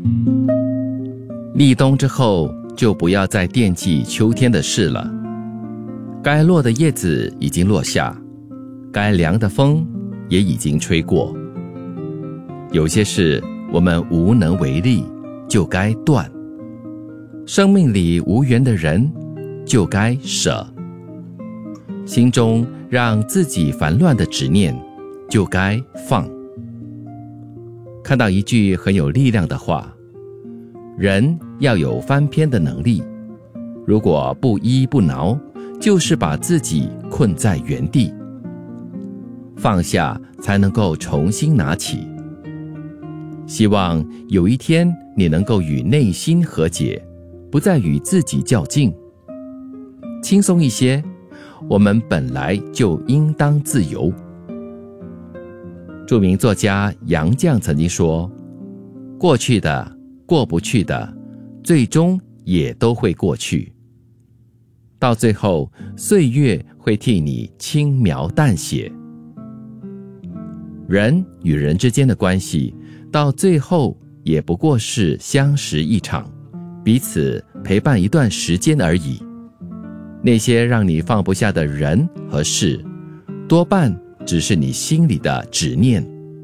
立冬之后，就不要再惦记秋天的事了。该落的叶子已经落下，该凉的风也已经吹过。有些事我们无能为力，就该断。生命里无缘的人，就该舍。心中让自己烦乱的执念，就该放。看到一句很有力量的话，人要有翻篇的能力，如果不依不挠，就是把自己困在原地。放下才能够重新拿起。希望有一天你能够与内心和解，不再与自己较劲，轻松一些。我们本来就应当自由。著名作家杨绛曾经说，过去的、过不去的，最终也都会过去。到最后，岁月会替你轻描淡写。人与人之间的关系，到最后也不过是相识一场，彼此陪伴一段时间而已。那些让你放不下的人和事，多半只是你心里的执念。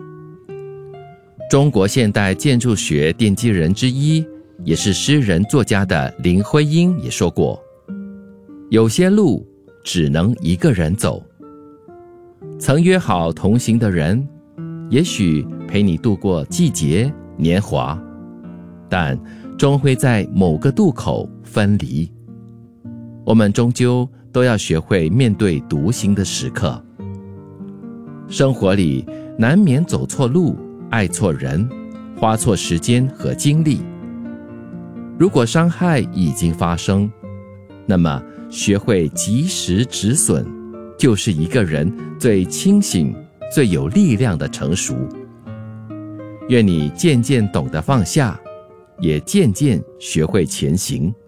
中国现代建筑学奠基人之一，也是诗人作家的林徽因也说过，有些路只能一个人走。曾约好同行的人，也许陪你度过季节年华，但终会在某个渡口分离。我们终究都要学会面对独行的时刻。生活里难免走错路，爱错人，花错时间和精力。如果伤害已经发生，那么学会及时止损，就是一个人最清醒、最有力量的成熟。愿你渐渐懂得放下，也渐渐学会前行。